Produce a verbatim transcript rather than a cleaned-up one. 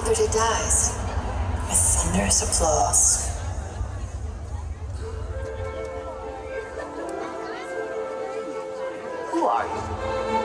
liberty dies with thunderous applause. Who are you?